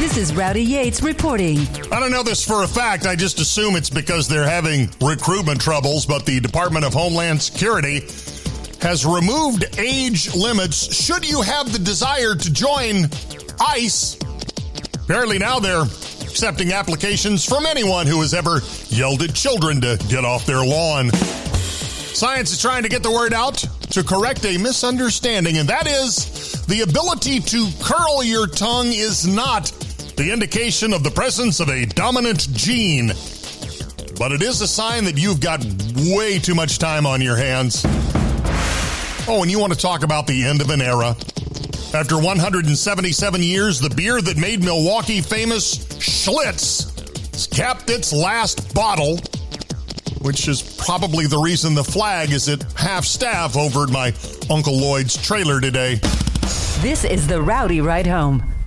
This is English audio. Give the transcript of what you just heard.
This is Rowdy Yates reporting. I don't know this for a fact. I just assume it's because they're having recruitment troubles, but the Department of Homeland Security has removed age limits should you have the desire to join ICE. Apparently now they're accepting applications from anyone who has ever yelled at children to get off their lawn. Science is trying to get the word out to correct a misunderstanding, and that is the ability to curl your tongue is not the indication of the presence of a dominant gene, but it is a sign that you've got way too much time on your hands. Oh, and you want to talk about the end of an era. After 177 years, the beer that made Milwaukee famous, Schlitz, has capped its last bottle, which is probably the reason the flag is at half-staff over at my Uncle Lloyd's trailer today. This is the Rowdy Ride Home.